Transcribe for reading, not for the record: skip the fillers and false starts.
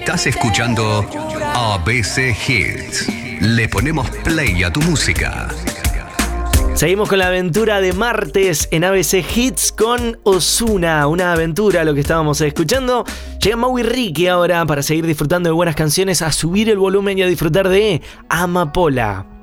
Estás escuchando ABC Hits. Le ponemos play a tu música. Seguimos con la aventura de martes en ABC Hits con Ozuna. Una aventura, lo que estábamos escuchando. Llega Mau y Ricky ahora para seguir disfrutando de buenas canciones, a subir el volumen y a disfrutar de Amapola.